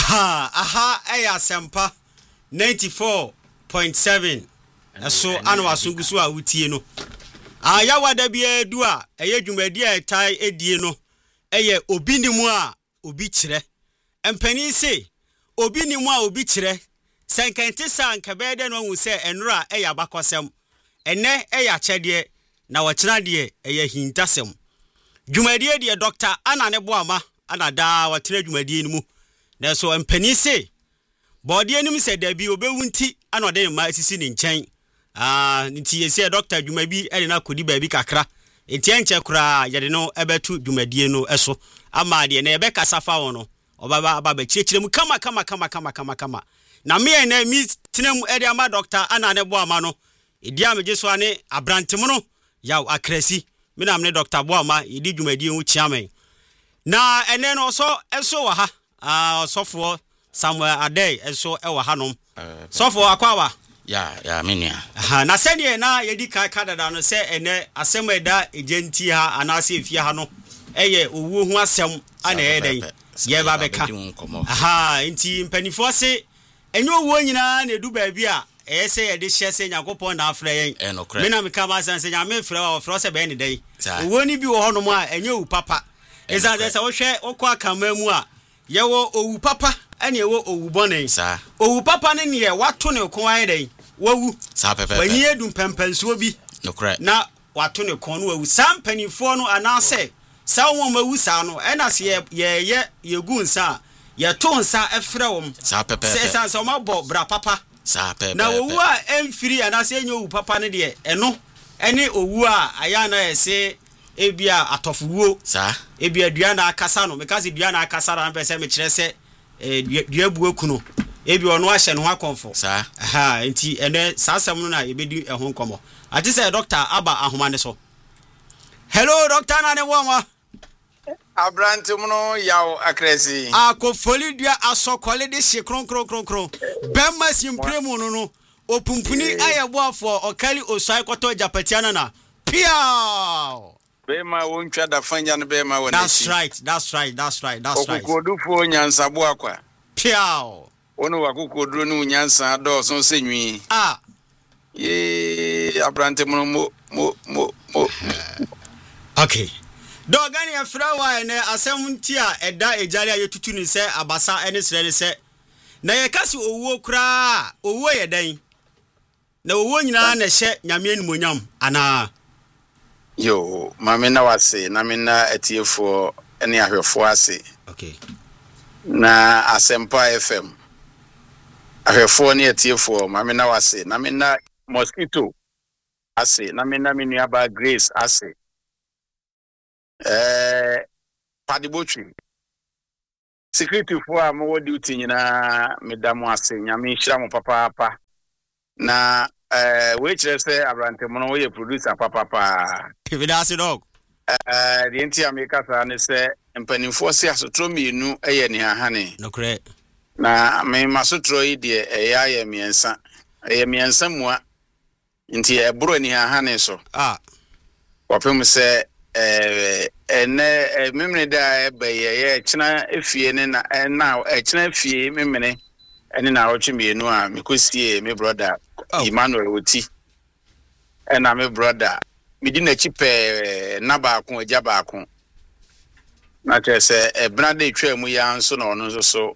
aha eya sempa 94.7 eso anu asungusu a wutie no aya wada bia edu a eye dwumadi a etai edie no eye obi ni mu a obi kire empani se obi ni mu a obi kire senkente sanka bede no hu se enura eya bakosem ene eya chede na wachina de eye hintasem dwumadi de Dr. Anane Boama anada watire dwumadi ni mu na so empani se body nim se da bi obewunti anode ma asisi ni nchen nti yesi Dr. Dwumabi ene na kodi ba bi kakra enti enche kura yede no ebetu dwumadie no eso ama de na ebe kasafa won no obaba aba chirechire mu kama na me na mi tinam ede ama Dr. Anane Boama no edi ameje so ane abrantemo no yaw akrasi me na me Dr. Boama edi dwumadie hu chiamen na ene no so eso wa ha sofo Samuel Adey eso ewa hanom sofo akwawa ya menia na sene na yedi kai kadada no se ene asem eda ejenti ha anase efie ha no eye owu hu asem ana eden ye ba beka nti mpanifo se enye owu nyina na edu ba bi a ese yede hye se Yakobon na afra yen me na meka ma san se nya me fra wa fra se be ne den owu ni bi wo honom a enye owu papa eza se wo hwe okwa kamamu a yewo owu papa ene ewo owu bonen sa owu papa ne ne wato ne kon ayeden wawu sa pepe wanyi edum pempensuo bi na wato ne kon no wawu sam panifo no anase sa won mawu sa no ena se ye gu nsa ye to nsa efre wom sa pepe se san so mabo bra papa sa pepe na owu a emfiri anase enye owu papa ne de eno ene owu a aya na ese ebia atofuwo sa ebia dua na akasa no mekaze dua na akasa ran pese me kire se dua buo kuno ebi ono ahye no akonfo sa enti ene sasem no na ebedi ehon komo ati se Dr. Aba ahoma ne so hello Dr. Anane Boama abrantum no yaw akresi akofoli dua asokole de hye kron bemma simpremu no opumpuni ayeboafo okali osai koto japatiana na pia bema wontwa da fanya no bema wona that's right okukodufo nyansabo akwa piao ono wakukoduro no nyansa do so senwi ye abrante mo okay dogani afrawa ene asem a eda ejari ayetutu ni se abasa ene sere ni se na ye kasi owuo kura owuo ye dan na owuo nyina na hye nyame animonyam ana yo mame na wase na me na etiefo ene ahwefo ase okay na Asempa FM ahwefo ne etiefo mame na wase na me na mosquito ase na me na menua ba Grace ase padibotwi security for am wo duty nyina medamu ase nyame hira mo papa na we kire se abrante mo no we producer papa kibidase dog the entire America sa ne se mpanimfo se asotro mienu eye ne ahane no kre na me masotro yi de eye miensa mua nti ebro ne ahane so wapem se memene da ebe china efie ne na china efie memene ene na rochi mienu a mekosie me brother Emmanuel Oti ena me brother midi na chipe na ba akon agya ba akon na chese brother etwa mu ya nso na ono so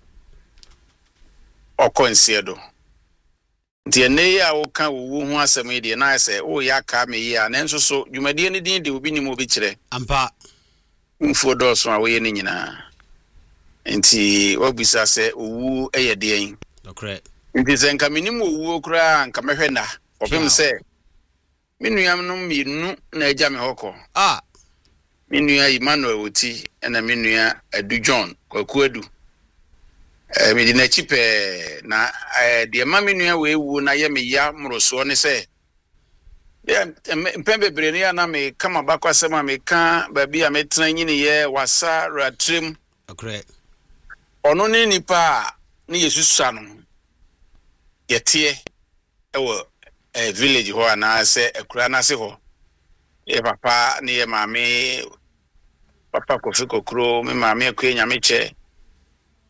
okonsie do nti ene ya wo kan wo hu asem ide na ese o ya ka me ya na nso so dwumadie ne din de obi ni mo bi kire ampa mfo do so a wo ye ne nyina nti obisa se owu eye de okre nti se nka minim owu okra nka mehwe na opem se minuyam no minu na agya me hoko minuya Emmanuel Oti na minuya Adu John Kwaku Adu medi na chipe na de ma minuya we wu na ye me ya mroso ne se mpembe bebre ne na me kama bakwasema me ka babi a metena nyine ye wasa ratrim okre ono ne nipa ne Yesusa no yetie ewo village ho ana se ekura na se ho e papa ne ye mame papa Kofi Kokro me mame akwa nyame che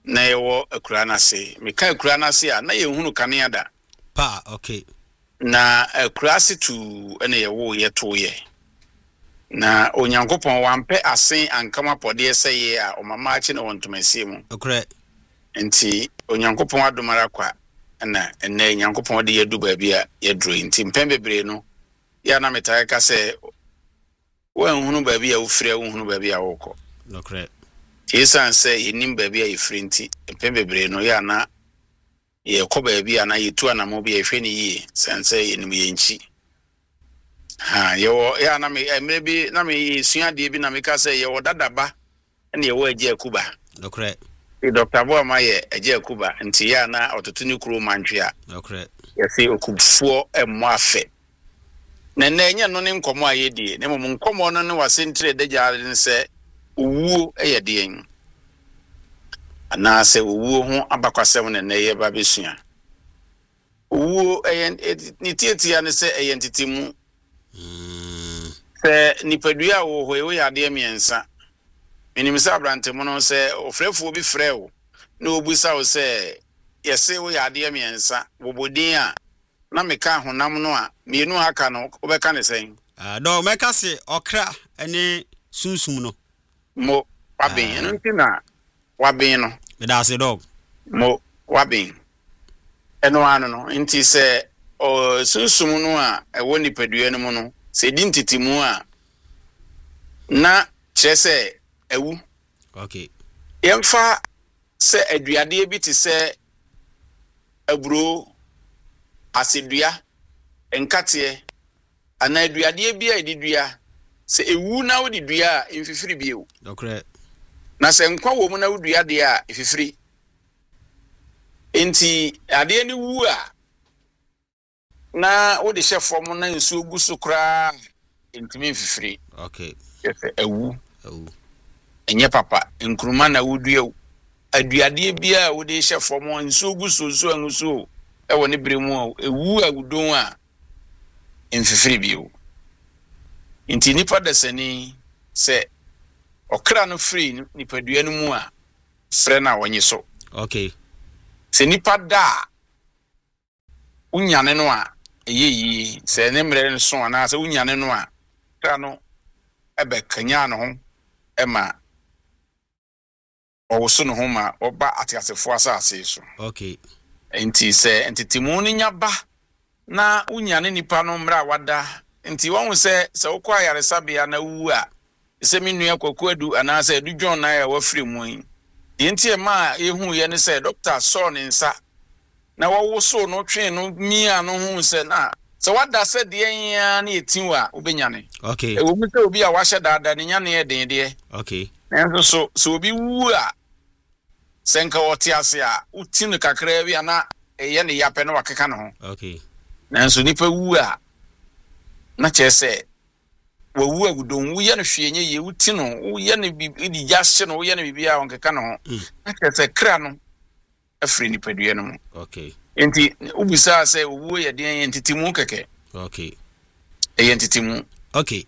na yewo akura na se meka akura na se a na ye hunu kanea da pa okay na akura se tu ene yewo ye to ye na onyankopon wampe asen ankama pode se ye a omama achi na wontomasi mu okre nti onyankopon adomara kwa na ene nyankopon de yedu ba bia yedro nti mpembebre no ya na metae ka se wan hunu ba bia wo frɛ wo hunu ba bia wo kɔ okre Yesan say yenim baabi a yefri nti pembebre no ya na ye kɔ baabi a na yetu anamo bi ehwe ne yie sanse yenim yenchi ha yo ya na me maybe na me sua de bi na me ka say ye wodadaba na ye wo agye akuba okre Dr. Boama ye agye akuba nti ya na ototo ni kuro mantwe a okre ye say okubfuo emmo afe na enye no ne nkomo a yedie ne mum nkomo no ne wasentre de jaare ne se uwu eyedien ana se uwu ho abakwasem ne neye ba besua uwu ni tietia ne se eyentitimu se nipadua wo ho ya de miensa minimisa abrantemu no se ofrefo obi frɛwo na obusa wo se yese wo ya de miensa bobodin a na meka honam no a mienu aka no obeka ne sen do meka se okra ene sunsum no mo wabin ntina wabin no me da se dog mo wabin eno ano no nti se o sunsum no a ewo nipadua no mu no se di ntitimu a na kyerese ewu okay yemfa se aduade bi te se aburo asedua enkate ana aduade bi a edidua se ewu na wodi dua mfifiri biu okre na se nkwa wo mu na wodua de a ififiri enti ade ni wu a na wodi hyefo na nsu oguso kra entimi mfifiri okay yefe ewu enye papa nkruma na wodua aduade bia a wodi hyefo nsu oguso nsu anguso ewo ne bremu ewu agudon a mfifiri biu enti nipa desani se okra no free nipadua no mu a frɛ na wonye so okay se nipa da unyane no a eyeyi se ne mre no so na se unyane no a kra no ebe kanya no ho ema owoso no ho ma oba atiasefo asase so okay enti se entitimu no nyaba na unyane nipa no mra wada nti won se wokwa yaresabia na wu a se menua kwakwadu ana se du John na ya wafiri mu yi nti ma ehu ye ne se doctor saw ne nsa na wo so no twe no mia no hu se na se wada se de yan na etinwa obenyane okay e wo mu se obi a wahye daada ne nyane ye den de okay na so obi wu a senka wote ase a utinu kakra bi ana ye ne yape no wakeka no ho okay na so nipa wu a na chese wawu agudon wo ye no hwenye ye wuti no wo ye ne bi di jashe no wo ye ne bibia onkeka no na chese kra no afri ni padua no okay enti ubisa se wo ye den entitimu keke okay entitimu okay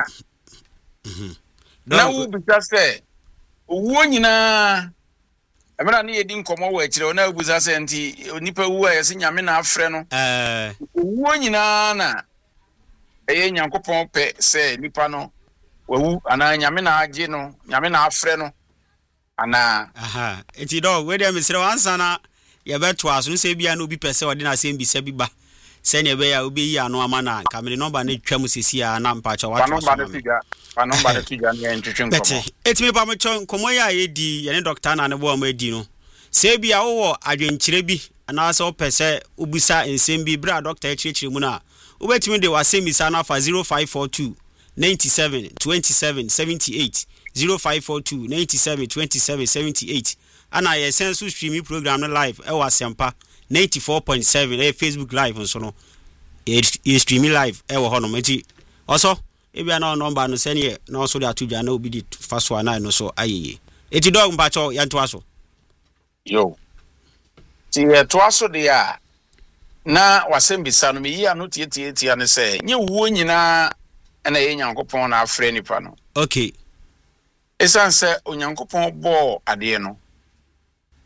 na ubisa se wo nyina amara ne ye di nkomo wo akire na ubisa se enti nipa wu a ye se nyame na afre no wo nyina na eye nyankopon pe se nipa no wawu ana nyame na age no nyame na afre no ana aha eti do we dem sire wansa na ye beto aso se bia na obi pese ode na se mbisa bi ba se ne be ya obi yi ano ama na kamere number na twam sesi ya na mpacha wato aso pa number de tuja ne ntwetwe nkomo eti me pa mo chon komo ya ye di ye ne doctor na ne bo am edi no se bia wo adwenkyire bi ana se opese obusa ensem bi bra doctor ekyirikire mu na ubetimi de wasembisa na fa 0542 97 27 78 0542 97 27 78 ana ye sensu streaming program no live e wasempa 94.7 Facebook live nso no e streaming live e wo hono meti oso e bia na number no sene na oso de atudwa na obi di faso ana no so ayeye eti dog mpacho yanto aso yo ti to aso de a na wasembisa no meyi ano tie ne se nye wuo nyina na ye nyankopon na afre nipa no okay esanse onyankopon bo ade no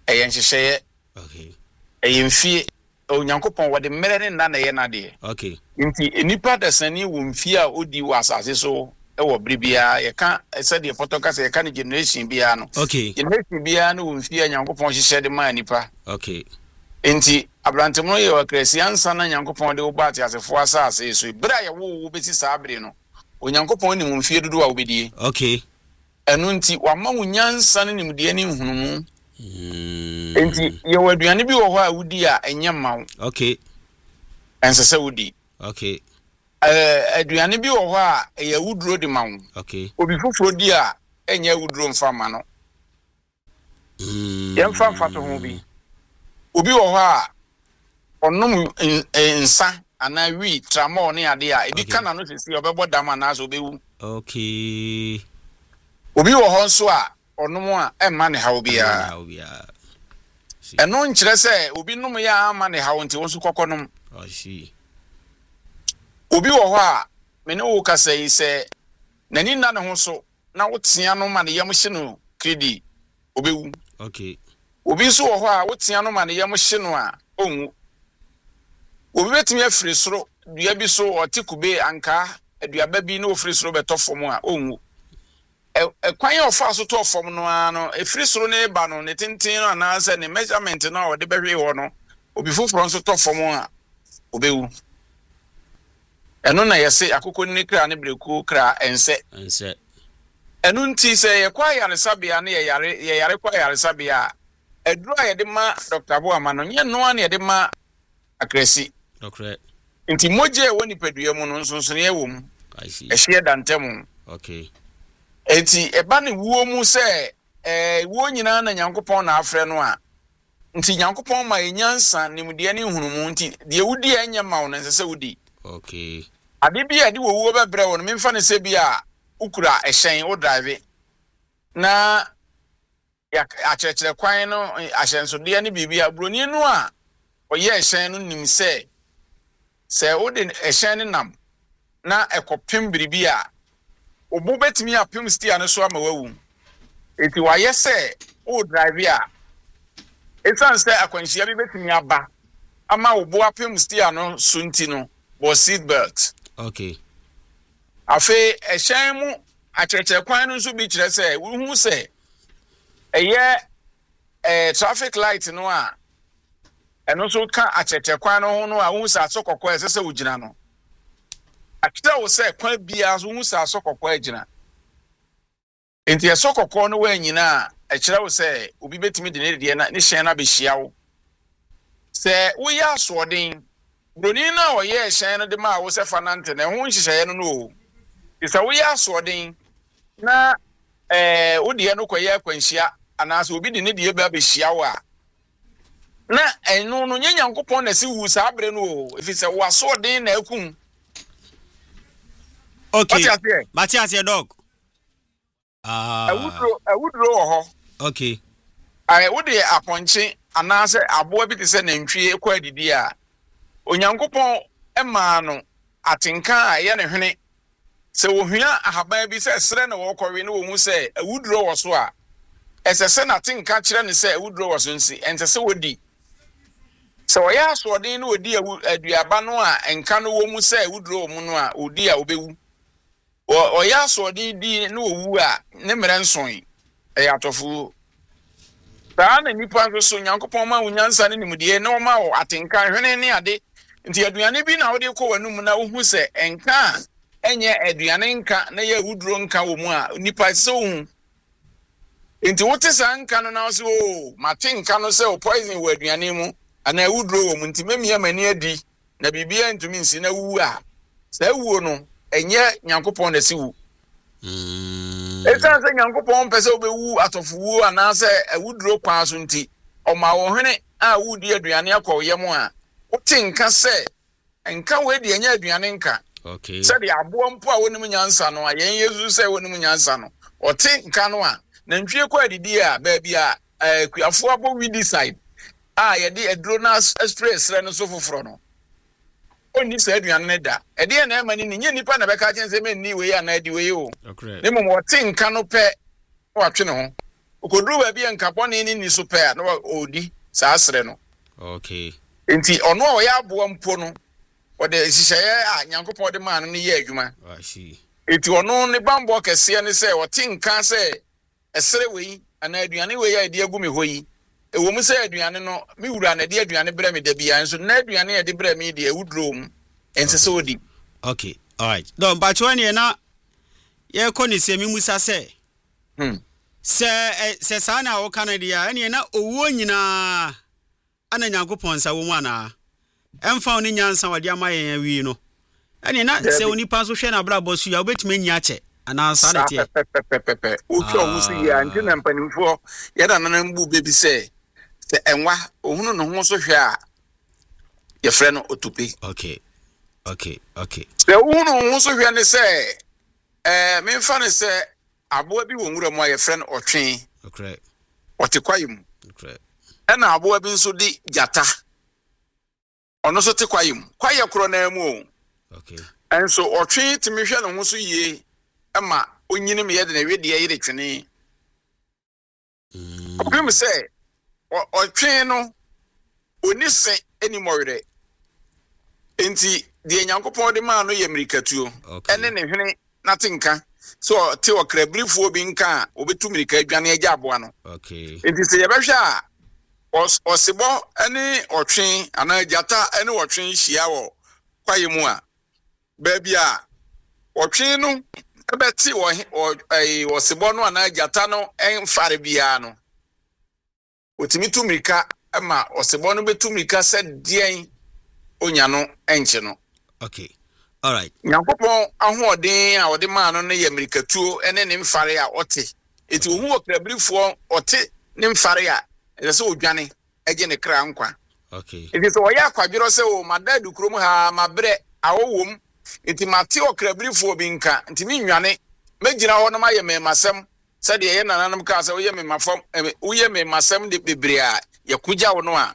ɛyɛ nhyehyɛ okay ɛyɛ mfie onyankopɔn wɔde mmerɛ ne nna na ɛyɛ nade okay nti nipa dasani wɔ mfie a odi wɔ asase so ɛwɔ bere biara yɛka sɛdeɛ pɔtɔ kasa yɛka ne generation biara no okay generation biara no wɔ mfie a nyankopɔn hyehyɛ de maa nipa okay nti abrantemo no yɛ wakrasi ansa na nyankopɔn de wo ba ate asefo asase so bere a yɛwo wo besi saa bere no onyankopɔn nim mfie dodo a wobedie okay ɛno nti wama wo nyansa ne nimdeɛ ne nhunumu nti yɛwɔ aduane bi wɔ hɔ a wodi a ɛnyɛ ma wo okay ɛnsɛ sɛ wodi okay aduane bi wɔ hɔ a ɛyɛ wuduro de ma wo okay obi foforo di a ɛnyɛ wuduro mfa ma no yɛmfa mfa to ho bi obi wɔ hɔ a ɔnom nsa ana wi tramol ne ade a ebi kana no sisi ɔbɛbɔ dam anaasɛ ɔbɛwu okay obi wɔ hɔ nso a ɔnom a ɛmma ne haw biara ɛno nkyerɛ sɛ obi nom yɛ ama ne haw nti wo nso kɔkɔ nom obi wɔ hɔ a mene wo kasa yi sɛ n'ani nna ne ho so na wotea no ma ne yam hye no kredi ɔbɛwu okay obi nso wɔ hɔ a wotea no ma ne yam hye no a ɔnwu obi betumi afiri soro dua bi so ɔte kube anka aduaba bi na ofiri soro bɛtɔ fam a ɔnwu kwan yɛ ɔfa so tɔ fam no a no efiri soro ne ba no ne tenten no anaasɛ ne measurement no a ɔde bɛhwe hɔ no obi foforo nso tɔ fam a ɔbɛwu ɛno na yɛse akoko ne kra ne breku kra ɛnsɛ ɛno nti sɛ yɛkɔ ayaresabea ne yɛyare kɔ ayaresabea aduru a yɛde ma Dr. Boama no nyɛ noa ne yɛde ma akrasi nti mogye wɔ nipadua mu no nso ne ɛwɔ mu ɛhye dantam okay enti ɛba ne wuo mu sɛ wuo nyinaa na Nyankopɔn na afrɛ no a nti Nyankopɔn ma enyansa nimdeɛ ne hunumu nti deɛ wudi anya ma wo nse sɛ wudi okay ade bi a de wo wuo bɛbrɛ wo no memfa ne sɛ bi a ukura ɛhyɛn wo drive na ya akyerɛkyerɛ kwan no ahyɛnsodeɛ ne biribi a broni no a ɔyɛ ɛhyɛn no nim sɛ wo de ɛhyɛn ne nam na ɛkɔpem biribi a obo betimi apem stia no so ama wawu enti wayɛ sɛ wo drive a esan sɛ akwanhyia bi betimi aba ama obo apem stia no so nti no bo seat belt okay afi ɛhyɛn mu akyerɛkyerɛ kwan no so bi kyerɛ sɛ wo hu sɛ ɛyɛ traffic light no a ɛno so ka akyerɛkyerɛ kwan no ho no a wo hu sɛ asokɔkɔ ɛsɛ sɛ wogina no akita wo sɛ kwan bia so hu sɛ asokɔkɔ agina enti asokɔkɔ no wa nyina a ɛkyerɛ wo sɛ obi betimi de ne deɛ na ne hyɛn na behia wo sɛ wo yɛ asoɔden broni na ɔyɛ hyɛn no de ma wo sɛ fanante na ho nhyehyɛ no no isa wo yɛ asoɔden na wo deɛ no kɔyɛ akwanhyia anaasɛ obi de ne deɛ ba behia wo a na ɛno no nya Nyankopɔn na si wu saa bere no efi sɛ wo asoɔden na akum okay Matias dog awudro wɔ hɔ okay wo de apɔnkye anaasɛ aboa bi te sɛ nantwie kɔ adidi a Onyankopɔn ɛmaa no atenka a ɛyɛ ne hwene sɛ wohua ahaban bi sɛ srɛ na wɔkɔwe ne wɔhu sɛ awudro wɔ so a ɛsɛ sɛ na tenka kyerɛ ne sɛ awudro wɔ so nsi ɛnsɛ sɛ wodi sɛ wɔyɛ asoɔden ne wodi aduaba no a ɛnka no wɔ mu sɛ awudro wɔ mu no a odi a obɛwu ɔyɛ asoɔden di ne owu a ne mmerɛ nson ɛyɛ atɔfo saa na nipa nso so Nyankopɔn ma wo nyansa ne nimdeɛ na ɔma wo atenka hwene ne ade nti aduane bi na wode kɔ w'anum na wohu sɛ ɛnka ɛnyɛ aduane nka na yɛ wuduro nka wɔ mu a nipa sɛ wo nti wote saa nka no na wo sɛ o mate nka no sɛ o poison wɔ aduane mu ana wuduro wɔ mu nti memia mani adi na bibia ntumi nsi na wu a saa wuo no ɛnyɛ Nyankopɔn na si wu esan sɛ Nyankopɔn pɛ sɛ obewu atɔfuwu anaasɛ awuduro kwa so nti ɔma wo hwene a wudi aduane akɔ yɛ mu a wote nka sɛ nka we de anya aduane nka okay sɛ de aboa mpo a wonim nyansa no a yɛn Yesu sɛ wonim nyansa no ɔte nka no a nantwie kɔ adidi a baabi a kuafo abɔ widi side a yɛde aduro na spray srɛ no so foforo no oni sɛ aduane ne da ɛde na ɛma ni nye nipa na bɛka kyɛn sɛ menni we ya na adi we o ne mo wɔte nka no pɛ watwe ne ho okoduru ba bi enkabone ni so pɛ na odi saa asre no okay enti ono a ɔyɛ aboa mpo no ɔde hyehyɛ a Nyankopɔn de maa no ne yɛ adwuma I see enti ono ne bambɔ kɛse ne sɛ ɔte nka sɛ ɛsre wei ana aduane wei ya de agu me hɔ yi ewo mu sɛ aduane no me wura na de aduane brɛ me da bia nso na aduane ya de brɛ me de awudro mu ense sɛ odi okay all right no but when you na ye ko ni se mi musa se se sa na wo kan dia ene na owuo nyina ana Nyankopɔn sa wo mu ana emfa oni nyansa wade amaye wi no ene na se onipa so hwe na bra bosu ya obetuma nyi ache ana sa na tie o hwe o musu ya nti na mpanimfo ye da nan mbu bebi se enwa ohunu no ho so hwe a ye frɛ no otupe okay se ohunu ho so hwe ne se me mfa ne se aboa bi wo nwura mu a ye frɛ no otwe okay otekwayim okay na aboa bi nso di jata ono so tekwayim kwaye kro na mu okay enso otwe timi hwe ne ho so yie ama onyini me ye de na we de ye de twene Bim say otwe no oni se eni mowere enti de Nyankopɔn de ma no ye mirikatuo ene ne hwene natenka so te okrabrifuo bi nka obetu mirika adwane agya aboa no okay enti se ye behwe a osebo ene otwe ana jata ene otwe hia wo kwaye mu a ba bia otwe no ebeti osebo no ana jata no enfare bia no otimi tumirika ama osebo no betumirika se dien onya no enche no okay all right Nyankopɔn ahoɔden a ɔde maa no ne yɛ mirikatuo ene ne mfare a ɔte eti ohu okrabrifuo ɔte ne mfare a ɛsɛ odwane ɛgye ne kra nkwa okay eti sɛ ɔyɛ akwadwero sɛ o madadu krom ha mabrɛ awowom eti mate okrabrifuo bi nka enti mi nwane megina hɔ no ma yɛ memasɛm sɛ de yɛ nananam ka sɛ woyɛ memafam woyɛ memasɛm de bebre a yɛ kugya wo no a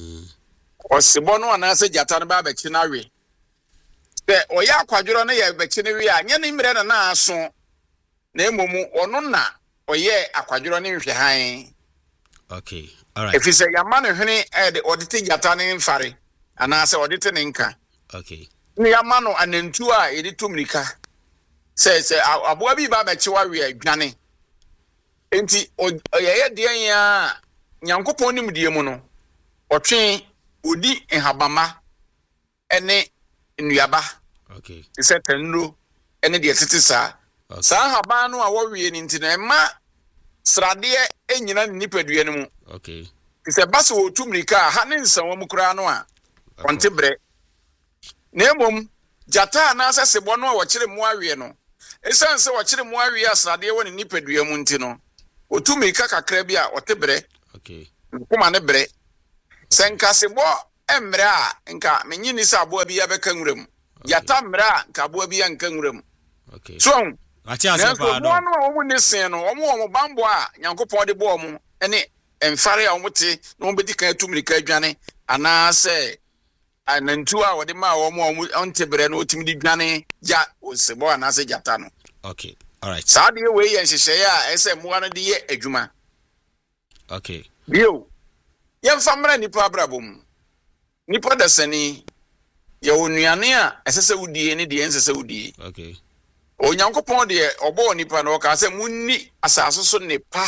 ɔsebɔ no ana sɛ jata no ba bɛkye na we sɛ ɔyɛ akwadwero no yɛ bɛkye ne we a nyɛ ne mmerɛ na aso na emomu ɔno na ɔyɛ akwadwero ne nhwɛ han okay all right efi sɛ yama ne hwene ɛde ɔde te jata ne mfare ana sɛ ɔde te ne nka okay ne yama no anantu a yɛde tumirika sɛ aboa bi ba bɛkye wa we adwane enti ɔyɛ deɛ ya Nyankopɔn nim die mu no ɔtwe odi nhabama ene nnuaba okay sɛ tanuro ene de tete saa haba no a wɔwie ni nti na ma srade enyina nipadua no mu okay sɛ basa wo tumirika ha ne nsanwa mu kura no a ɔnte brɛ na emom jata na sɛ sebo no a wɔkyere mu awie no esan sɛ wɔkyere mu awie a srade wɔ ne nipadua mu nti no otumirika kakra bi a ɔte brɛ okay kuma ne brɛ sɛ nka sebo emre a nka menyi ni sɛ aboa bi ya bɛka nwuram jata mre a nka aboa bi ya nka nwuram okay so ati ase pa do no omu ne sen no omu bambo a Nyankopɔn de bo omu ene emfare a omu te na omu bedi kan tumirika adwane ana sɛ anantu a wode ma omu onte brɛ no otimi di dwane ja osebo ana sɛ jata no okay all right saa de we yɛ nhyehyɛ a ɛsɛ moa no de yɛ adwuma okay bio yɛmfa mra nipa abrabom nipa dasani yɛ onuane a ɛsɛ sɛ wudie ne de ɛnsɛ sɛ wudie okay Onyankopɔn de ɔbɔ nipa no ɔka sɛ munni asase so nepa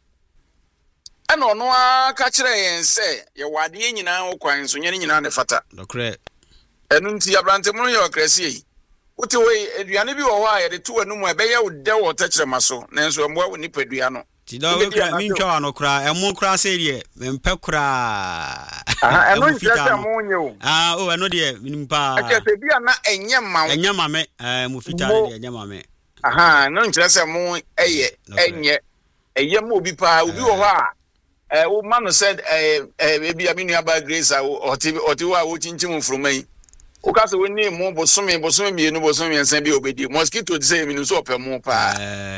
ɛna ɔno a ka kyerɛ yɛn sɛ yɛ wade nyinaa okwan so nyɛ nyinaa ne fata dokre ɛno nti abrante mu yɛ ɔkrɛse yi wote we aduane bi wɔ hɔ a yɛde to anum a ɛbɛyɛ wo dɛ wɔ tɛkyerɛma so nanso mboa wo nipa dua no ti da we kra mi ntwa no kra emo kra se de mempɛ kra ɛno nkyerɛ sɛ mo nyɛ o o ɛno de nimpa ɛkyɛ bi ana ɛnyɛ ma me mo fita de ɛnyɛ ma me ɛno nkyerɛ sɛ mo ɛyɛ mo obi pa obi wɔ hɔ a wo ma no sɛ ebi a me nua ba Grace a ɔte hɔ a wo kyinkyim mfroma yi o ka se woni mo bosome mienu bosome ensan bi obedi mosquito de say minu so opɛ mo pa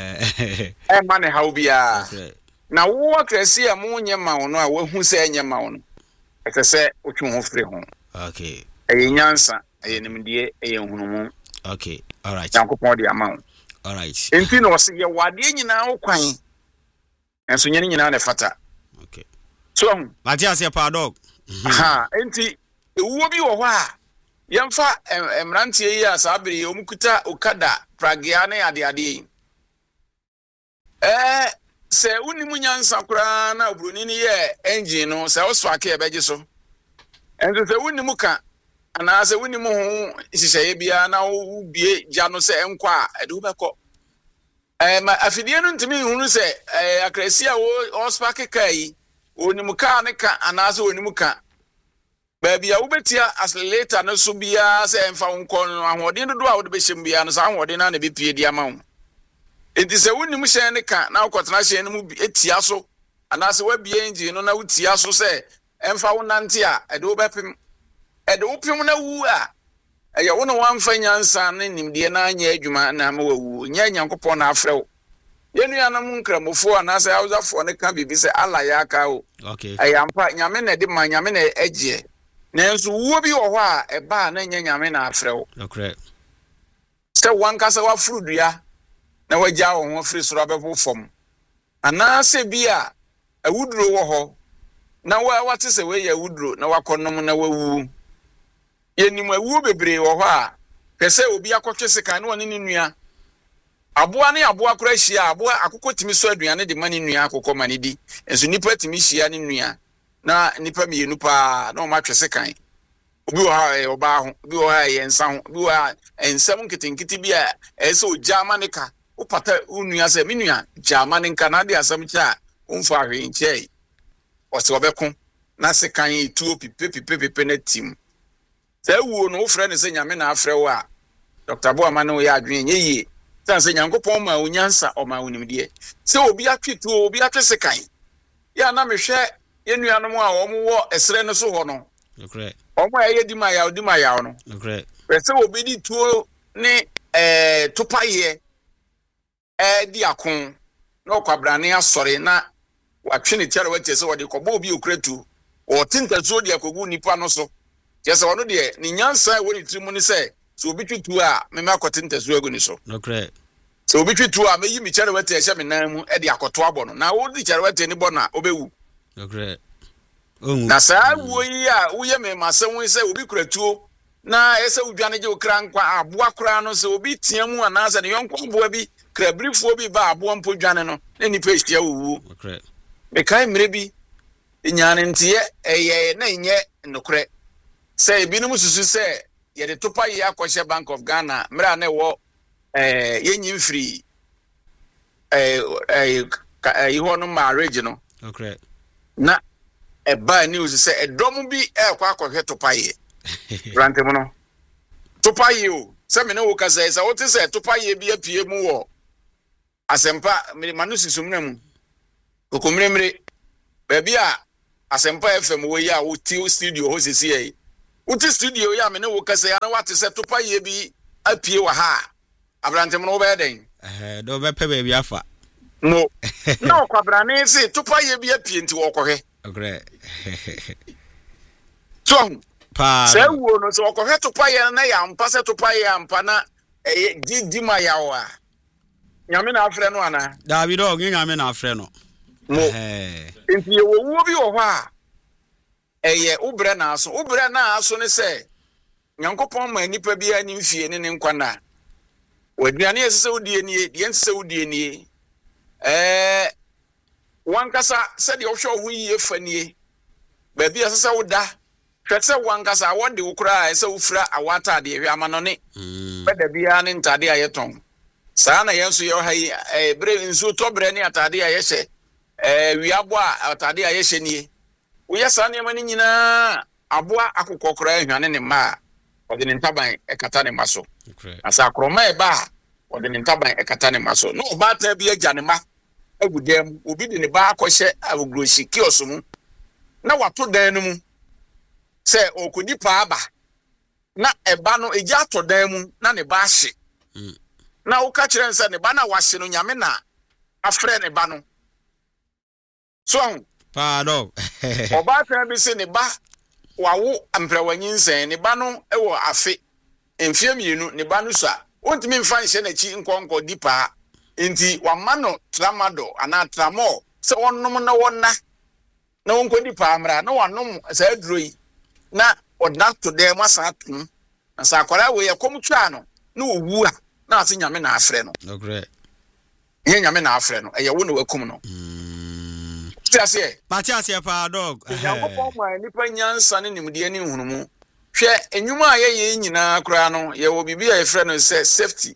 ma ne hawo bia na wo akrasi a mo nye ma wo no a wahu sɛ nye ma wo no ɛsɛ sɛ otwe ho firi ho okay ɛyɛ nyansa ɛyɛ nimdie ɛyɛ hunumu okay all right Yankopɔn de ama wo all right enti no se ye wade nyinaa wo kwan enso nyene nyina na fata okay so Matias ya pa dog ha enti ewuo bi wo ho a yemfa emrantie yi a sabere omukuta okada pragea na ade se unimu nyansa kura na obroni ni ye engine no se oso aka ebeje so ento se unimu ka ana se unimu ho hihye bia na ubie gya no se enko a ede ubekọ ma afidie no ntimi hunu se akrasi a wo spark kai onimu ka ne ka ana se onimu ka baby a ubetia accelerator no so bia se emfa nko no ahoden dodo a wo de behyem bia no sa ahoden na be pie dia ma wo enti se wonni mu hyen ne ka na ukotena hyen no mu etia so ana se wabie engine no na utia so se emfa wo nante a ede wo bepem ede wo pem na wu a eye wo no wamfa nyansa ne nimde na anya adwuma na ma wawu nya nyankopon na afrew yenu ya na mu nkramofo ana se awuzafo ne ka bibi se ala ya ka o okay ayampa nyame na de ma nyame na eje nanso wo bi wo ho a eba na nya nyame na afrew okay se wankasa wa frudua na wagya wo ho firi soro abefo fom ana se bia awuduro wo ho na wate se we ya awuduro na wakonom na wawu yenim awu bebre wo ho a pese obi akotwe seka na woni ne nua aboa ne aboa kora hia aboa akokɔ timi so aduane de mani nua akokɔ mani di enso nipa timi hia ne nua na nipa mienu pa na o ma twese kan obi wo ha oba ho obi wo ha yensa ho obi wo ha ensam nkitinkiti bia ese o jama ne ka o pata unua se minua jama ne nka na de asam cha umfa hwe nche o se obeko na se kan etuo pipe na tim se wuo no frɛ ne se nyame na afrɛ wo a Dr. Boama no ya adwen nyeye san se nyankopɔn ma onyansa o ma onimde se obi atwetuo obi atwese kan ya na mehwɛ yenuanom a wɔn esre no so ho no okay omo aye di ma ya no okay pese obi di tuo ne topaye di akon na okwabrane asɔre na watwe ne tiare wate se wode kɔbɔ obi okratu o tintazo de akogu nipa no so yesa wono de ni nyansa woni trimu ni se so obi twitu a me makotintazo agu ni so okay so obi twitu a me yi mi tiare wate ehye me nan mu de akoto abɔ no na wo di tiare wate ni bɔ na obewu okay na saa wo yi a wo ye me masɛm se obi kuratuo na ese udwane je okra nkwa aboa kra no se obi tiamu anasa ne yonko aboa bi krabrifo bi ba aboa mpo dwane no ne nipa ehia wuwu okay me kai mre bi nyane ntie eye na nye nokre se binum susu se ye de topa ye akɔhye Bank of Ghana mra na wo yenyi free ho no marriage no okay na eba news se edom bi ekwa akɔhwe topa ye rante mo no topa ye o se me ne wo ka se wo te se topa ye bi apie mu wo asempa me manu susumna mu kokomremre baby a asempa FM wo yi a wo ti studio ho sisi yi wo ti studio ya me ne wo ka se ya na wate se topa ye bi apie wa ha abrante mo no be den do be pe baby afa no no kwabrane se topa ye bi apie nti wo kɔhwe okay so pa se wo no so kɔhwe topa ye na ya ampa se topa ye ampa na di ma ya wa nyame na afrɛ no ana David dog nyame na afrɛ no mo enti ye wo bi wo hɔ a ubre na aso ne se nyankopɔn ma nipa bi ani mfie ne nkwa na waduane esese wodie nie de ensese wodie nie wankasa se de ohwe ho yie fanie ba bi esese woda hwetse wankasa wode wokura ese wofra awata de hwe amano ne beda bia ne ntade ayeton saa na yenso ye ha yi bre nso tobre ne atade ayehye wiabo a atade ayehye nie woyɛ saa ne mani nyina aboa akokɔkora ahwane ne ma ɔde ne ntaban ekata ne maso asa akroma eba ɔde ne ntaban ekata ne maso no ɔbaata bi agya ne ma agudam obi de ne ba akɔhyɛ agroshi kioso mu na wato dan no mu sɛ okodi pa aba na eba no egya ato dan mu na ne ba ahye na woka kyerɛ nsa ne ba na wahye no nyame na afrɛ ne ba no so Pardon. Obaata bi se ne ba wawo amprawanyinsɛn ne ba no ɛwɔ afe mfie mienu ne ba no so a ontimi mfa nhyɛ n'achi nkɔnkɔ dipa enti wama no tramado ana tramo se onnom na wonna na wonkodi paamra na wanom sa aduro yi na oda to dem asa atum na sa akwara we yekom twa no na owu a na ase nyame na afre no okay ye nyame na afre no eye wo na wakum no tiase Patiase pa dog yankopon ma nipa nyansa ne nimde ne hunumu hwe enwuma a ye nyina kura no ye wo bibia ye frɛ no say safety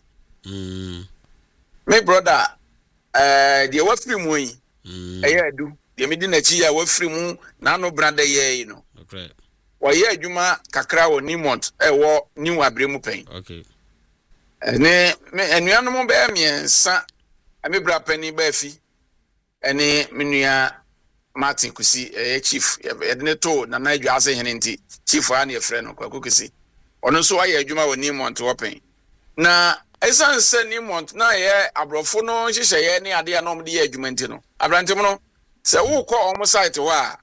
my brother the wafiri mu yi eye adu the medi na chi ya wafiri mu na no brother ye no okay Waye adwuma kakra wo Nimont wo New Abremu pen. Okay. Ne enuanom be miensa ame bra pani ba fi. Ene menua Martin Kusi chief edne to na adwa ase hene nti chief a na efre no Kwaku Kusi. Ono so waye adwuma wo Nimont wo pen. Na esan se Nimont na ye abrofo no hihye ne ade a no mde ye adwuma nti no. Abrantem no se wo kọ omo site ho a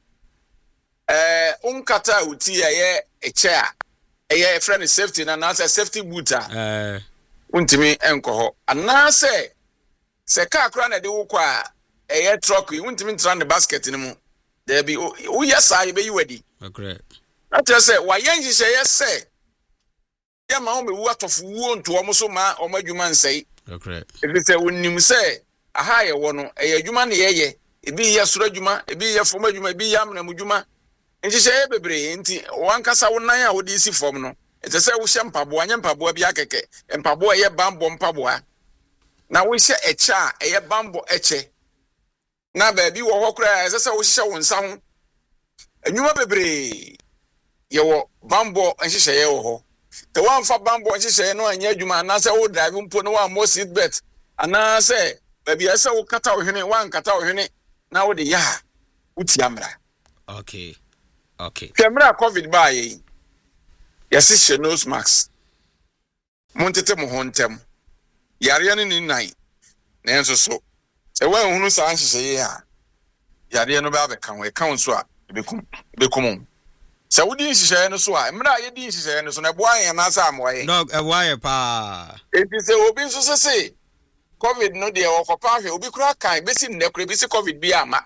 unkata uti ye eche a eye friend safety na say safety boot a untimi enko ho ana se ka akra na de wo kwa eye truck untimi ntra ne basket ni mu there be wo yesa ye be yiwadi okay na tell say wa yen hihye ye se ye ma o me wu atofu wo nto o mo so ma o madwuma nsei okay if say wonnim say aha ye wo no eye adwuma ne ye ebi ye soro adwuma ebi ye fom adwuma ebi ye amna mudwuma Nchise bebre nti wankasa wonan a wodi isi fom no ete se wo hye mpabo anya mpabo bia keke mpabo eye bambo mpabo na wo hye eche a eye bambo eche na ba bi wo hokura ese se wo hye wo nsa ho enwuma bebre ye wo bambo nhye ye wo ho te wanfa bambo nhye no anya adwuma na se wo drive mpo no wa mo seat belt ana se ba bi ese wo kata wo hwene wan kata wo hwene na wo de ya uti amra okay okay Kemra COVID ba yi. Yesi she nose mask. Montete mo hontem. Yare ne ni nan. Na enso so. E wa hunu sa anhye ye a. Yare no ba be kan we kan so a bekum. Se wodi nhye no so a, emra ye di nhye no so na bo ayen na sa amoye. Dog e why pa. Enti se obi nso se COVID no de wo kopa hwe obi kura kan besi nnekure besi COVID bi ama.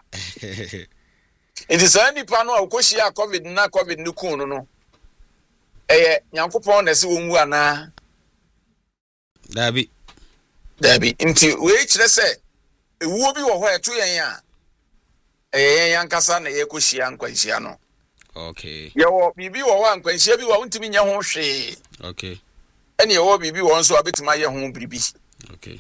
It is any pano of Koshia COVID na COVID Nukuno no. Yankopon as wongu ana. Dabi. Inti which let's say a wooby or where 2 ya. Yankasa na Yakushi and Quenchiano. Okay. Your BB or one Quenchi won't mean your home she. Okay. And your BB wants to a bit my home BB. Okay.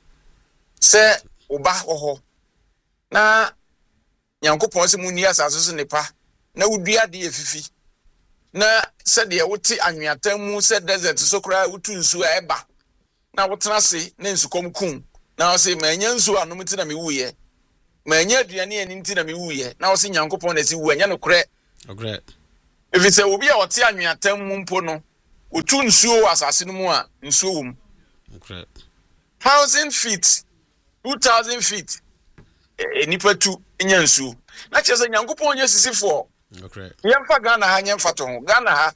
Say Oba ho. Na Yankopon se muni asaso nepa na wudua de efifi na se de wote anweatam mu se desert so kra wutu nsu a eba na wotena se na nsukom kun na wo se manya nsu anom ti na mewuye manya aduane ani ti na mewuye na wo se Yankopon na se wu anya no kre okay efi se obi a wote anweatam mu mpo no wutu nsu asase no mu a nsu wum okay 1000 feet 2000 feet nipa tu nyansu na chese Nyankopon nya sisifo okay yemfa Ghana ha nyemfa to ho Ghana ha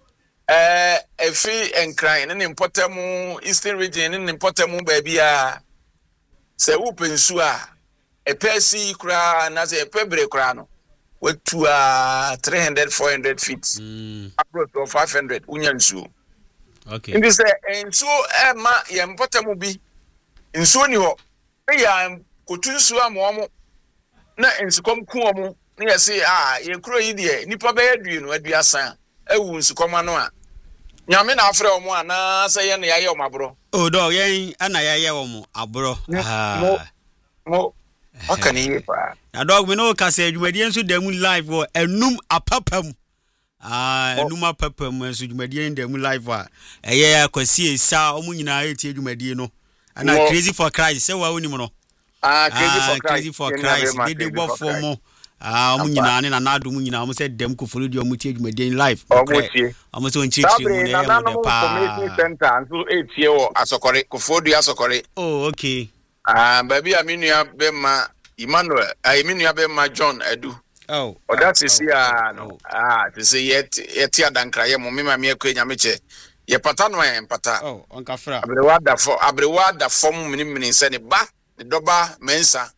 efi enkran ne importamu eastern region ne importamu ba bia se wo pensu a epesi kura na se epebre kura no wetu a 300 400 feet approach to 500 unyansu okay ndi se ensu ma yemportamu bi nsu ni ho ya kotunsu amomo na ensukom kuomo na yesi ye kuro yi de nipa be aduenu aduasan ewu nsukom ano a nyame na afre omo ana se ye na yaye omabro o do yen ana yaye omo abro mo akani pa na dog me no ka se adwumadi enso damu live wo enum apapam enum apapam enso adwumadi en damu live a eye akwasi esa omo nyina eti adwumadi no ana crazy for Christ se wa woni mo no crazy for Christ they go for mo omo nyina ne na nado mo nyina omo se dem ko follow di omo ti adwumadi en live okay omo so nchichi mo ne ya mo de pa center so etie wo asokore ko fodu asokore oh okay baby aminua be ma Emmanuel aminua be ma John Edu oh that is here no to say yet adankra ye mo me ma me akwa nyameche ye pata no en pata oh onka fra abrewada fom mini se ne ba ne doba mensa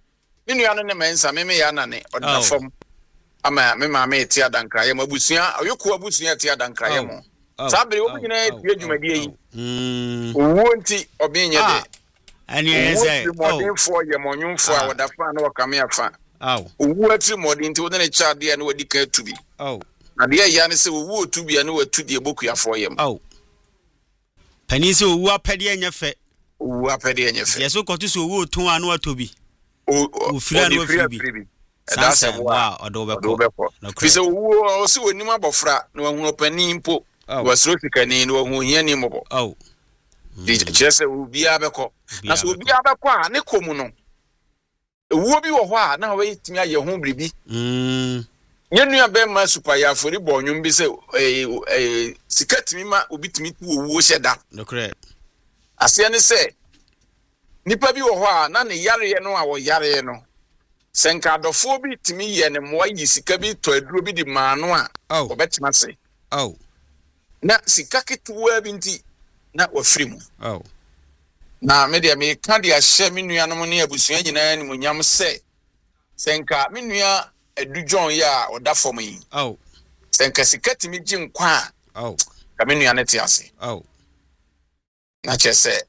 me nua no ne mensa me ya na ne odda fam ama me ma me ti adankra ye mabusua oyoku abusua ti adankra ye mo sabere wo nyina die dwumadi yi owo nti obenye de ani eze modern for ye monwumfo a woda fa na wakame afa owo atri modern nti wo ne chade ya na wadi ka tubi na de ya ne se owo otubi ya na watu de bokuyafo ye mo pani se owo apede anya fe yeso kotu se owo tun anu atobi o fira no fribi that's wow odobeko fise owo o se onim abofra na wahu pani mpo wasro fikani na wahu hiani mbo di chese obi abeko na so obi abeko a ne komu no owo bi wo ho a na we timi aye ho bribi nyenu be ma super ya fori bonwum bi se sikatimi ma obi timi ku owo hyeda no correct ase ne se nipa bi wo ho a na ne yare no a wo yare no senka adofo bi timi ye ne mo yi sika bi to aduro bi di maano a obetima se na sika ketuwa bi nti na wafiri mu na me de me ka de ahye me nuanom ne abusua nyina ni munyam se senka me nua adujon ya oda fom yi senka sika timi gi nkwa ka me nua ne te ase na chese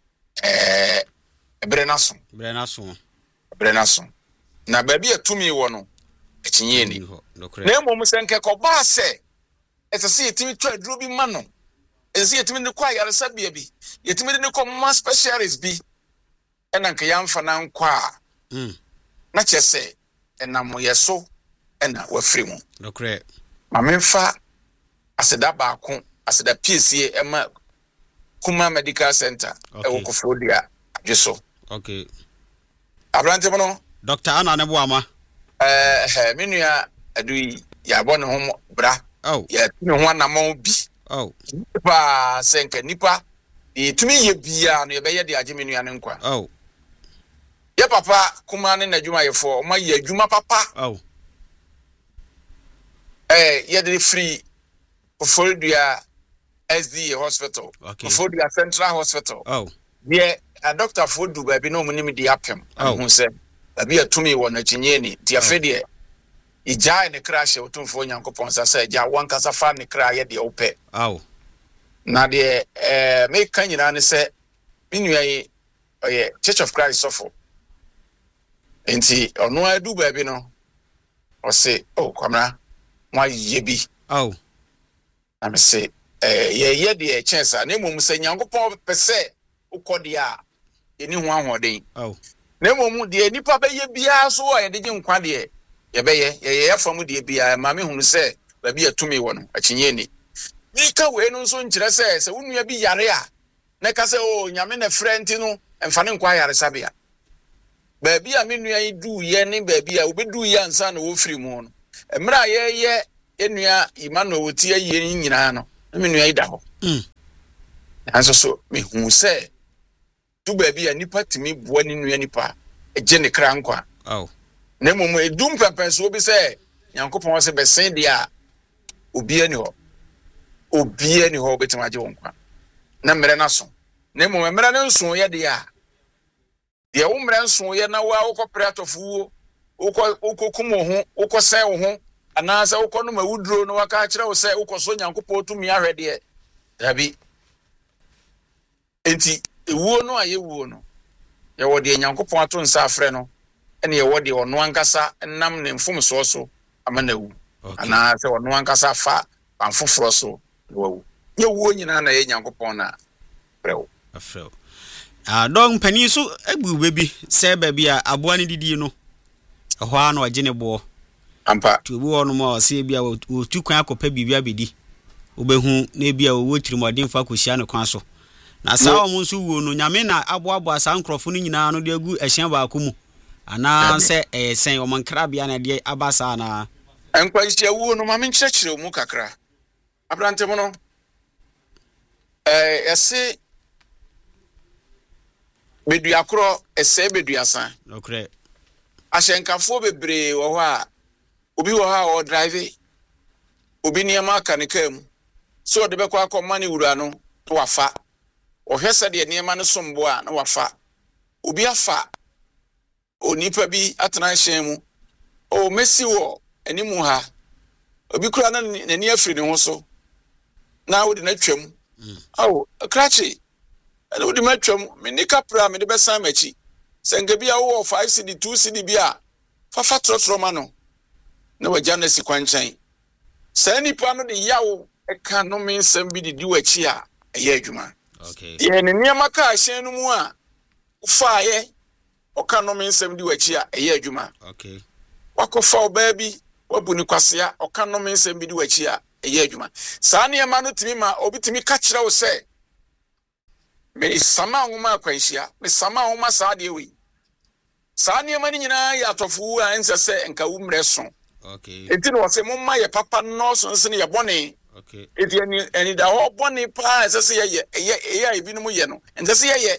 ebre naso na baby atumi wo no ekinye ni na emom senka ko ba se esese yetimi to aduro bi ma no esese yetimi ne kwa yaresa bia bi yetimi ne ko ma specialist bi ena nka yamfa na nkwa na chese enam yeso ena wafiri mu dokre ma memfa aseda baako aseda PCA ema Kuma Medical Center e Kofodia adweso okay abrante mono Dr. Anna Nebuama menua adui ya bone ho bra ya tumi ho anamon bi pa senka nipa e tumi ye bia no ye be ye de age menua ne nkwa ye papa kuma ne nadwuma yefo o ma ye adwuma papa ye de free Kofodia SDA Hospital, Kofodia Central Hospital. Yeah, a doctor for do baby no money di apem. Who said, "Baby a tumi won a chinyeni, tia fedie. Ija in the crash of two for Yankopon said, Ja, one casa fan the cry at the ope. Now, the make Kanyana say, Minway, Church of Christ suffer. And see, or no, I do baby no. Or say, oh, come now, why ye be? I'm say, ye the chance, and name say, Yankopon per se, Ukodia, any one more day. Nemo, dear Nipa be ye be so I didn't quadie. Ye from the be mammy who say, baby a to me one, a chinyeni. Nika we no so nkyerese se wonu bi yare a na ka se o nyame na friend no emfa ne nkwa yare sabia baabi a menua yi du ye ne baabi a obedu ye ansa na wo firi mu no emra ye enua Emmanuel woti aye nyina no menua yi da ho anso so me hu se du baabi a nipa timi boa ne nua nipa eje ne kra nkwa na mum edum pepenso obi se Nyankopon se besen dia obi ani ho obie ni ho betima je wonkwa na mere na so na mo mere na nso ye de ya de wo mere nso ye na wa wo kopretofo wo kumo ho wo sen wo ho ana se wo no mawuduro no waka kire wo se wo so Nyankopon tumi ahwede dabi enti ewuo no ayewuo no ye wo de Nyankopon ato nsa afre no ene ye wo de ono ankasa nam ne mfom so amana wu ana se ono ankasa fa amfoforo so wo ye wo nyina na ye Nyankopon na prewo afrew dong pani so abu bebi se baby a aboa ne didi no ho a na oje ne bo ampa to bi wono ma se bia wo tu kwan akopa bibia bedi obehu na bia wo tirimodin fa kosia ne kwan so na sa o mo so wo no nyame na aboabo asa nkrofo no nyina no de agu ehyan baako mu ana se sen o mankra bia na de abasa na enkwanhia wo no ma me nkyerɛkyerɛ mu kakra abrante mo no ese bedua kro ese bedua san okre ahyenkafo bebre wo ho a obi wo ha o drive obi niema kanika mu so de bekọ akọma ne wura no to wafa o hwese de niema no sombo a na wafa obi afa onipa bi atena hyɛn mu o mesi wo animu ha obi kura na n'ani afiri ne ho so na wo de na twam awo krachi na wo de ma twam me ni kapra me de besan machi senga bia wo 5 cd 2 cd bia fa trotro ma no na wagya na si kwanchan sa nipa no de yawo eka no me nsam bi de di wachi a eye adwuma okay ye ne niam ka ahyen no mu a ufaaye oka no me nsam di wachi a eye adwuma okay wakofa oba bi wabu ni kwasea oka no me nsam bi di wachi a eye adwuma sa niam no timi ma obitimi ka kira wo se me sama nwoma akwanhia me sama nwoma saa de wi saa niam ni nyina ya atofu a ense se nka wu mreso okay enti no se momma ye papa no so nse ne ye bone okay enti eni da ho bone pa ense se ye ebi no mu ye no ense se ye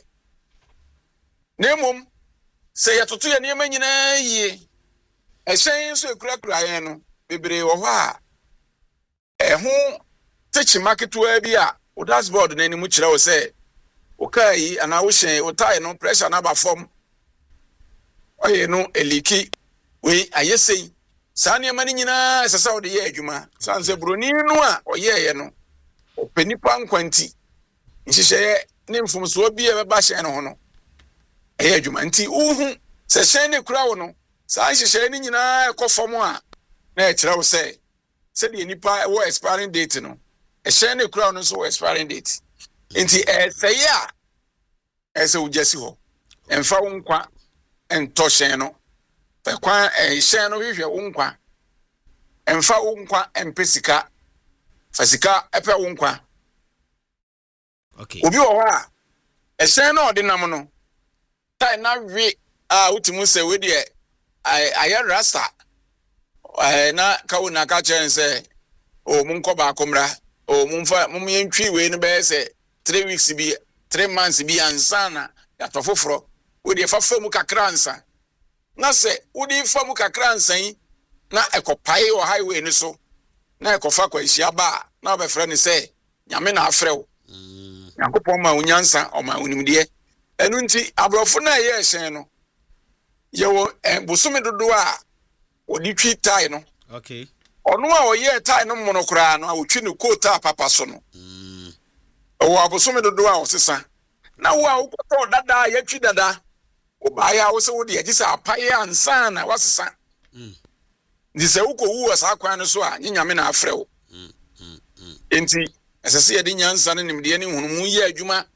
nemum se ye toto ye niam nyina yie ehyen so ekurakura ye no bebre wo ho a eho techi market wa bi a o dashboard na ni mu kire wo se okai ana wo hyen o tie no pressure na ba form oye no eliki we ayesei saa niam ni nyina esesa wo de ye adwuma sanse broni no a oye ye no openipa nkwanti nhihye ne mfumso bi e ba hyen no ho no eye adwuma nti uhu se hyen ne kura wo no saa nhihye ni nyina ekofom a na e kire wo se de nipa wo expiring date no hyen ne kura wo no so expiring date nti sey a ese ujesi ho emfa wo nkwa ento hyen no fa kwa hyen no hwehwe wo nkwa emfa wo nkwa empesika fasika epe wo nkwa okay obi wo ha hyen no odinam no tai na we a utimu se we de aye rasta na kawo na ka chen se o munko ba komra o mumfa mumyentwi we no be se 3 weeks bi 3 months bi ansana ya tofoforo we de fafamu kakransa na se we de famu kakransa yi na ekopai o highway ni so na ekofa kwa hia ba na obefre ni se nyame na afrew yakopon ma unyansa o ma unimde enu nti abrofo na ye hyen no ye wo busumi dodo a odi twi tai no okay ono a oye tai no mono kura no a otwi ne coat a papa so no o abusumi dodo a osesa na wo a ukoto dada ya twi dada o ba ya wo se wo de agisa apaye ansa na wasesa ndi se uko wu asa kwan no so a nyame na afrew enti esese ye de nyansa ne nimde ne hunumu ye adwuma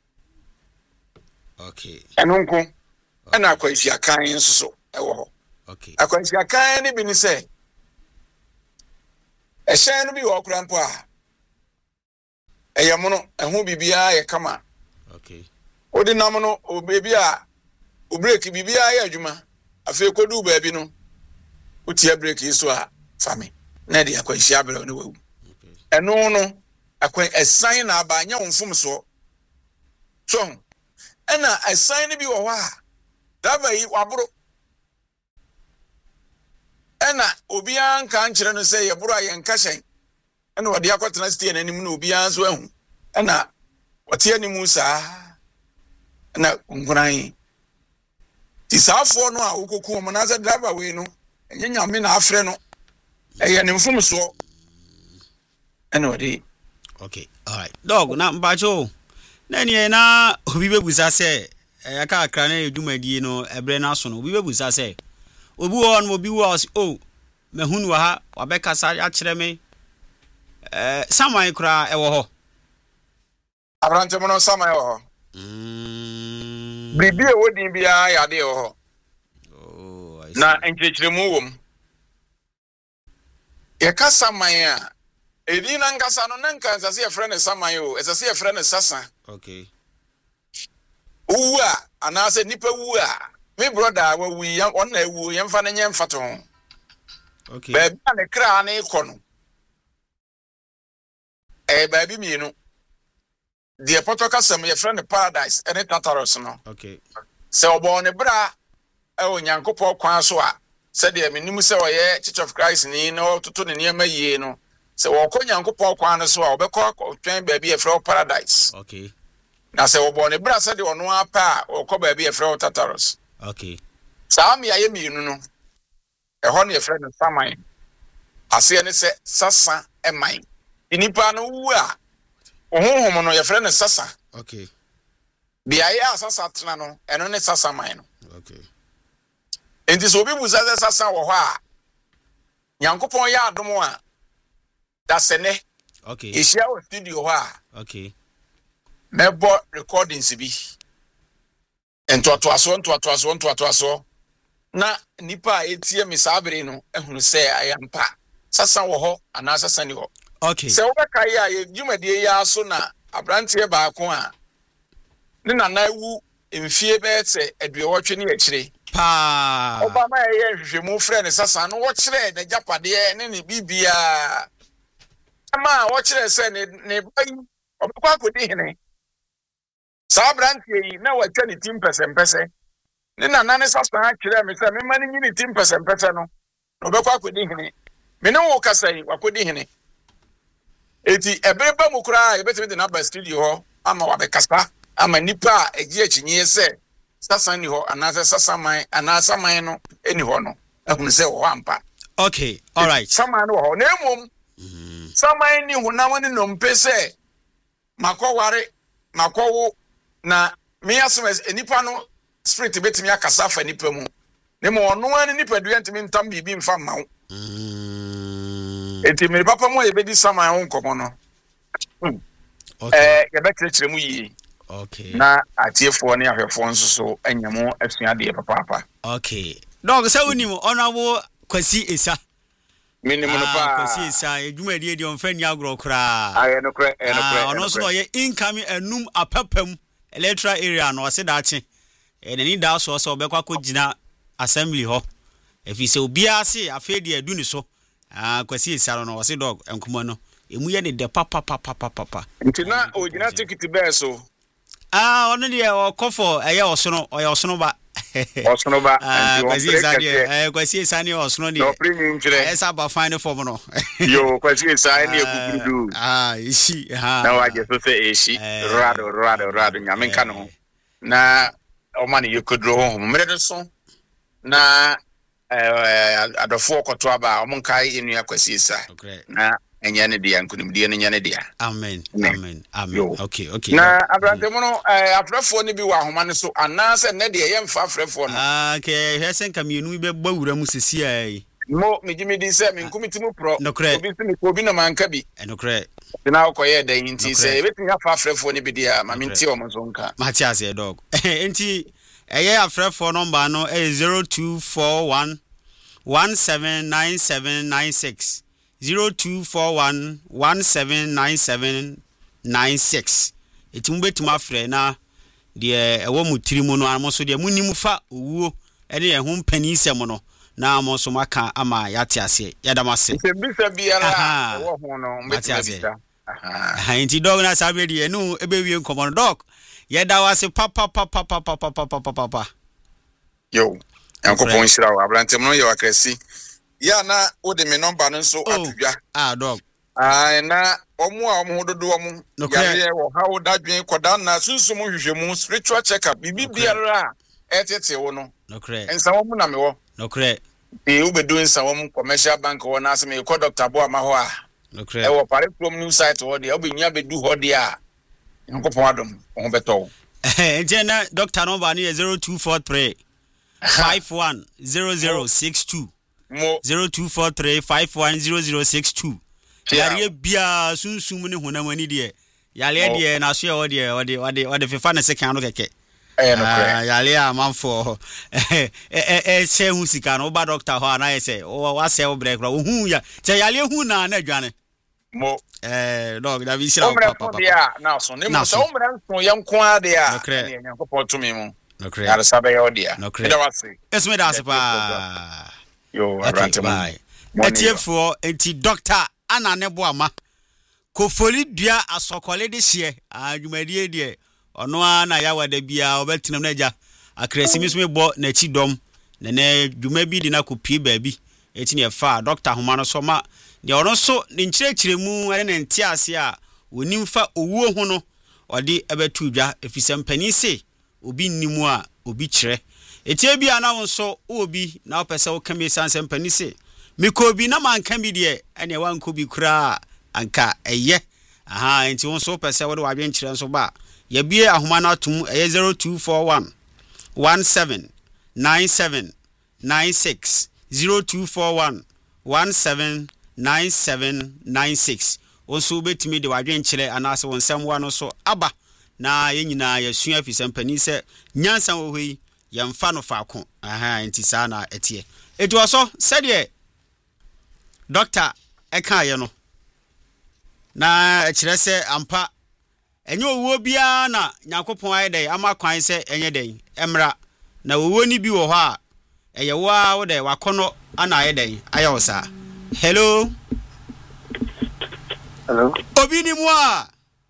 okay enonko ana akwanfia kan nso so ewo ho okay akwanfia kan ne bi ni se ehyen no bi wo kura mpo a eyamono eho bibia ye kama okay odi nam no o bebi a o break bibia ye adwuma afi kodu ba bi no utia break yi so a fami na de akwanfia abere no wawu okay eno no akwan esan na abanya wonfum so ena esan ne bi wo ho a daba yi waburo ena obi an kan kire no se ye buro aye nka hyen ena wode akotena stie nanim na obi an so ahu ena wote animu saa ena nkuran ti saafo no a okoku mo na se daba we no enye nyame na afre no eye ne mfum so ena wode okay all right dog na mbacho na ni na obi bebusa se aka akra na edumadi no ebre na so no obi bebusa se obi won obi was oh mahunu wa ha wabekasa a kire me saman kura ewo ho abrante mo no saman ewo ho bibi e wodi bia ya de ewo ho oh I see na enkyekiremu wom ye ka saman a edi na ngasa no na nkansa se ye frɛ ne saman o esase ye frɛ ne sasa okay uwa anase nipa uwa me brother wa wi ya on na ewu ye mfa na nye mfato okay ba bia ne kra na iko no ba bi mienu de potoka sam ye frɛ ne paradise ene Tartarus no okay se obo ne bra e onyankopɔ kwan so a se de menim se oye Church of Christ ni no toto ne niam yie no se wo kɔ nyankopɔ kwan no so a obekɔ twɛn ba bi ye frɛ paradise okay na se obo ne bra se de ono apa a okɔ ba bi ye frɛ Tartarus okay saa me aye mienu no ɛhɔ ne yɛfrɛ no saman ase ne sɛ sasa ɛman nipa no wu a ohonhom no yɛfrɛ no sasa okay bia ya sasa tena no ɛno ne sasa man no okay enti so obi buza sasa wɔ hɔ a Nyankopɔn yɛ adom a dasene okay ehia wɔ studio hɔ a okay mɛbɔ recordings bi ntoatoaso na nipa a etie me saabere no ehunu sɛ ayampa sasa wɔ hɔ ana sasa ni hɔ okay sɛ wobɛka yi a yɛdwumadie yi aso na abranteɛ baako a ne nana ewu mfie bɛyɛ sɛ aduɔwɔtwe ne akyire pa Obama yɛ hwehwɛmu frɛ ne sasa no wɔkyerɛ ne japadeɛ ne ne bibia ama wɔkyerɛ sɛ ne bayi ɔbɛkɔ akɔdi hene saa abranteɛ yi na wɔatwa ne tim pɛsɛmpɛsɛ ne nana ne sasa akyerɛ me sɛ mema ne nyini tim pɛsɛmpɛsɛ no na ɔbɛkɔ akɔdi hene me ne wo kasa yi wakɔdi hene eti ɛbɛba mu koraa yɛbɛtumi de naba studio hɔ ama wabɛkasa ama nipa a ɛgye akyinye sɛ sasa ni hɔ anaasɛ sasaman anaasaman no ɛni hɔ no ɛhunu sɛ wɔ hɔ ampa okay all right saman no wɔ hɔ na emom saman ni honam ne nompe sɛ makɔwo na me asɛm nipa no spirit betumi akasa fa nipa mu ne mo ɔno ani nipa duɛ ntumi ntam bibi mfa ma wo enti me papa mo yɛbɛdi saman ho nkɔmɔ no yɛbɛkyerɛkyerɛ mu yie okay na atiefoɔ ne ahwɛfoɔ nso so anyamo asuadeɛ papaapa okay dog sɛ wonim ɔnabo kwasi esa minimum no pa kwasi esa edwumadie de ɔmfa ni agorɔ koraa ayɛ no korɛ ɔno so ɔyɛ incoming enum apapam electoral area no ɔse daakye ɛnani da so sɛ ɔbɛkɔ akɔgyina assembly hɔ efi sɛ obiara se afɛ de adu ni so kwasi esa no ɔse dog enkomo no emu yɛ ne de papa nti na ogyina ticket bɛɛ so ɔno deɛ ɔkɔfɔ ɛyɛ ɔsono ɔyɛ ɔsono ba kwasi esa ne ɔsono deɛ ɛsa ba fine form no yo kwasi esa ne egugudu eshi na waje so sɛ eshi rado nyame nka no na ɔma ne yekodro ho mmere so na adɔfo kɔto aba ɔmo nkae enua kwasi esa na ɛnyɛ ne dia nkunimdie no nyɛ ne dia amen okay na abrantemo no afrɛfoɔ ne bi wɔ ahoma ne so anaasɛ ne deɛ yɛmfa afrɛfoɔ no okay hwɛ sɛ nka mienu bɛbɔ wura mu sesi ai mo megimedi sɛ menkomiti mu pro obi se me obi na manka bi ɛnokorɛ na wokɔyɛ da nti sɛ yɛbɛtumi afa afrɛfoɔ ne bi deɛ ma menti ɔmo so nka mate ase dog enti ɛyɛ afrɛfoɔ number no ɛyɛ 0241 179796 0241179796 etim betum afrɛ na de ɛwɔ mu tiri mu no amo so de munim fa owuo ɛne yɛ ho mpani sɛm no na amo so maka ama yate ase yadamase bisa biara ɛwɔ ho no mbetumi bisa enti dog na sabe de no ebewie nkomo no dog yadawase papa yo yankopɔn hyira wo abrantem no yɛ wakrasi ya na ode me number no so atudwa dog na omu a omu hododo omu yare wo hawo dadwen koda na sunsum hwehwemu spiritual check-up bibi biara etete wo no ensa wo mu na me wo ubedu ensa wo mu commercial bank wo na asem e ko Dr. Boama ho a e wo pare from new site wo de obenya bedu ho de a nkopon adom wo beto enti na Dr. number ni 0243 510062 0243510062 yare bia sunsum ne honamani de yare de na so ye wode fefa ne sekan no keke yare amanfo se hu sika no ba doctor ho na yese wa se wo break ro hu ya che yare hu na adwane mo dog da bi shira papa na so ne mo so umra nso yanko ade a ne nyankopɔ tumi mu yare sabe yo dia da wase esme da se pa yo abrantemo etiefo enti doctor ana ne boama kofoli dua asokole de hye adwumadie de ono ana ya wada bia obetinam na ja akrasimi so mebo na chi dom ne dwuma bi di na kopie baabi eti ne fa doctor homa no so ma de ono so ne nkyerɛkyerɛmu ane ne ntiase a onimfa owuo ho no ɔde ebetu dwa efisɛ mpani se obi nnimu a obi kyerɛ etie bi ana wo nso obi na opese wo kame sanse mpani se meko bi na manka bi de ene wanko bi kura anka eye aha enti wo nso opese wo de wadwen kire nso ba ye bie ahoma na atum eye 0241 179796 0241 179796 onso betimi de wadwen kire anase wo nsɛmwa no so aba na yenyina yesua afisa mpani se nyansa wo hoi yemfa no faako aha enti saa na etie eduaso sɛdeɛ doctor eka ye no na ekire se ampa enye owuo bia na Nyankopɔn ayedai ama kwan se enye den emra na owuo ni bi wo hɔ a eye wa wo de wakono ana ayedai ayawo saa. Hello obi ni mu a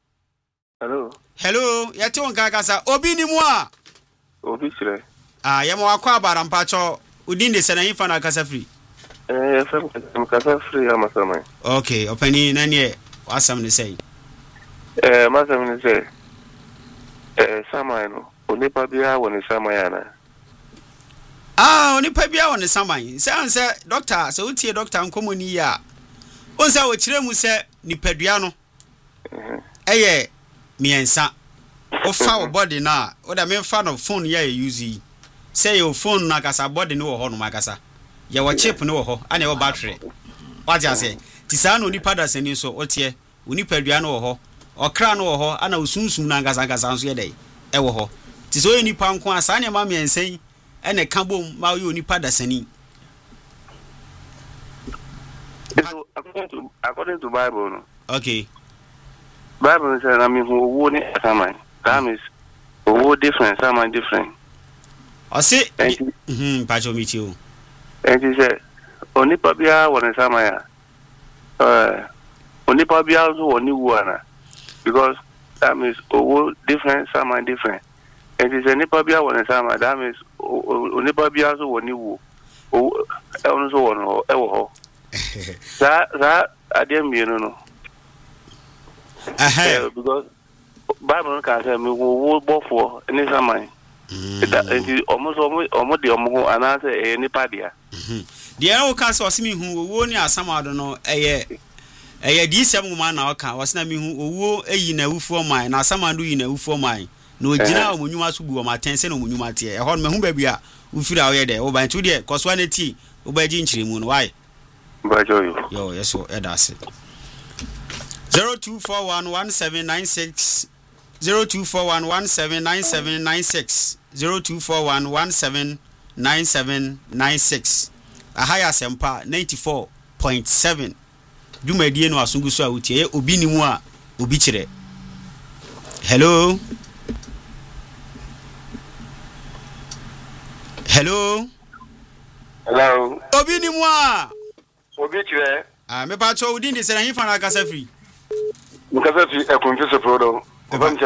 hello yate won kasa obi ni mu a obi sire yemo akwa abara mpacho udin de sena hifa na kasa free FM kasa free amasama. Okay opani nani e wasam ne say masam ne say samai no onipa bia woni samai ana onipa bia woni samai say doctor so utie doctor nkomoni ya onsa wo kire mu say nipadua no eye miensa ofa wo body na o da me fa no phone ya use say your phone na kasa body no wo ho no makasa ya wo chip no wo ho ana wo battery waja say ti sa no nipa da sani so otie onipadua no wo ho okra no wo ho ana osunsun na kasa nso ye dai e wo ho ti so ye nipa nko asa na ma miensan ene ka bom ma yo nipa da sani. So according to Bible no. Okay. Bible says I mean who ni samai. That means who different, samai different. I say pacho meet you. And he said onipa bia woni samai onipa bia also woni wana because that means who different, samai different. And he said onipa bia woni samai that means onipa bia also woni wo also woni ho that adem you know because Bible can say me wo bofo any samai that almost de omo ana say nipa dia the air can so see me hu wo ni asamado no eye di sem ma na oka wasna me hu owo eyi na wufu man na asamado yi na wufu man na ogina omunwuma so bu o ma tense na omunwuma te e ho no me hu ba bia ufira wo ye de wo ban tu de koswa na ti wo ba ji nchiri mu no why yo yes so edase 02411796 0241179796 0241179796 ahaya sempa 94.7 dumadie no asungu so a utie obi ni mu a obi kire. Hello obi ni mu a obi kire me pa cho udin de sera hifa na kasa free mukasa fi ekunti so prodo